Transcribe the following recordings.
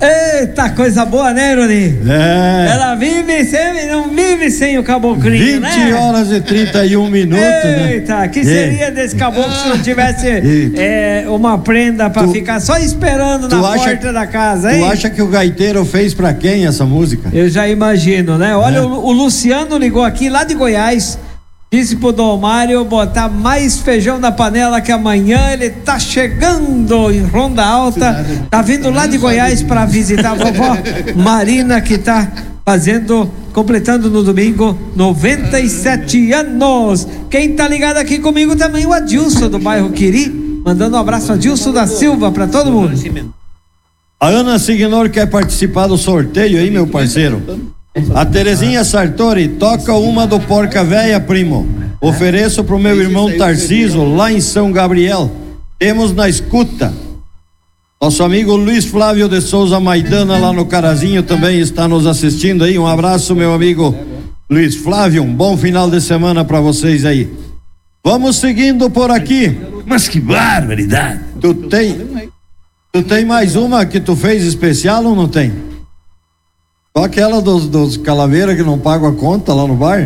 Eita, coisa boa, né, Ironi? Ela vive sem, não vive sem o caboclinho, 20 horas e 31 minutos, né? Eita, que seria desse caboclo se não tivesse uma prenda pra ficar só esperando na porta da casa, hein? Tu acha que o gaiteiro fez pra quem essa música? Eu já imagino, né? Olha, o Luciano ligou aqui lá de Goiás, disse pro Dom Mário botar mais feijão na panela que amanhã ele tá chegando em Ronda Alta, tá vindo lá de Goiás pra visitar a vovó Marina, que tá completando no domingo 97 anos. Quem tá ligado aqui comigo também, o Adilson do bairro Quiri, mandando um abraço, Adilson da Silva, pra todo mundo. A Ana Signor quer participar do sorteio aí, meu parceiro. A Terezinha Sartori, toca uma do Porca Véia, primo. Ofereço pro meu irmão Tarciso, lá em São Gabriel. Temos na escuta. Nosso amigo Luiz Flávio de Souza Maidana, lá no Carazinho, também está nos assistindo aí. Um abraço, meu amigo Luiz Flávio. Um bom final de semana pra vocês aí. Vamos seguindo por aqui. Mas que barbaridade. Tu tem mais uma que tu fez especial ou não tem? Só aquela dos calaveiras que não pagam a conta lá no bar?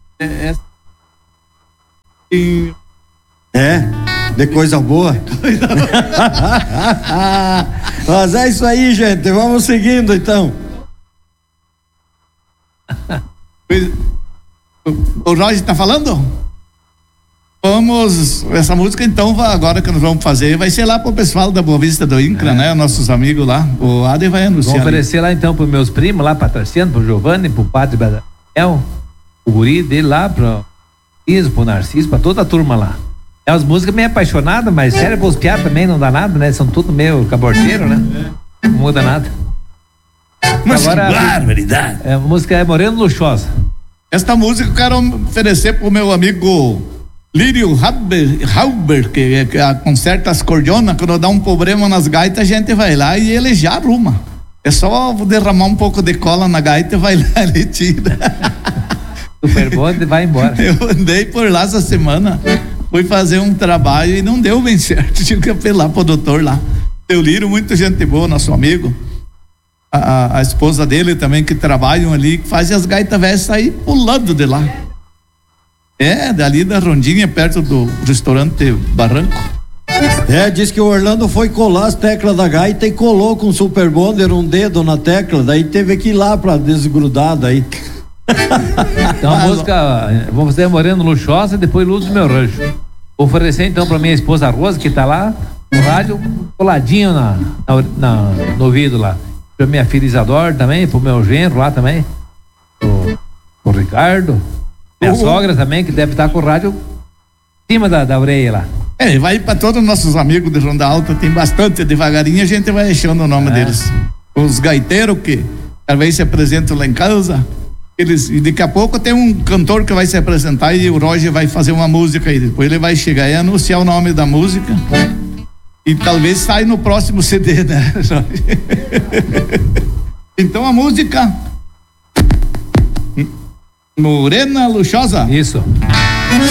De coisa boa. Mas é isso aí, gente. Vamos seguindo então. O Jorge tá falando? Essa música então, agora que nós vamos fazer, vai ser lá pro pessoal da Boa Vista do INCRA, né? Nossos amigos lá, o Ade vai anunciar. Vou oferecer lá então pros meus primos lá, pra Tarciano, pro Giovanni, pro Padre Badel, o guri dele lá, pro Iso, pro Narciso, pra toda a turma lá. É umas músicas meio apaixonadas, mas sério, pros piá também não dá nada, né? São tudo meio caborteiro, né? Não muda nada. Mas agora, que barbaridade. A música é Moreno Luxosa. Esta música eu quero oferecer pro meu amigo Lírio Halber, que conserta as cordionas. Quando dá um problema nas gaitas, a gente vai lá e ele já arruma. É só derramar um pouco de cola na gaita e vai lá e ele tira. Super bom e vai embora. Eu andei por lá essa semana, fui fazer um trabalho e não deu bem certo. Tive que apelar pro doutor lá. Seu Lírio, muita gente boa, nosso amigo. A esposa dele também, que trabalham ali, que fazem as gaitas velhas sair pulando de lá. Dali da Rondinha, perto do restaurante Barranco. Diz que o Orlando foi colar as teclas da gaita e colou com o Super Bonder um dedo na tecla, daí teve que ir lá pra desgrudar daí. Então a música, vou fazer Moreno Luxosa e depois Luz do Meu Rancho. Vou oferecer então pra minha esposa Rosa, que tá lá no rádio, coladinho no ouvido lá. Pra minha filha Isadora também, pro meu genro lá também, pro Ricardo. Minha sogra também, que deve estar com o rádio em cima da orelha lá. Vai para todos os nossos amigos de Ronda Alta, tem bastante, devagarinho a gente vai achando o nome deles. Os gaiteiros que talvez se apresentam lá em casa, e daqui a pouco tem um cantor que vai se apresentar e o Roger vai fazer uma música aí, depois ele vai chegar e anunciar o nome da música e talvez saia no próximo CD, né? Então a música Morena Luxosa. Isso.